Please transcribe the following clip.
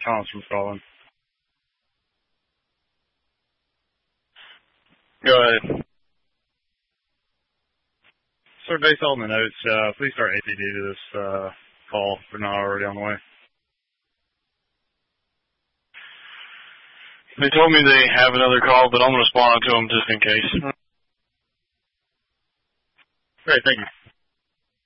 Thompson calling. Go ahead. Sir, based on the notes, please start APD to this call if we're not already on the way. They told me they have another call, but I'm responding to them just in case. Great, thank you.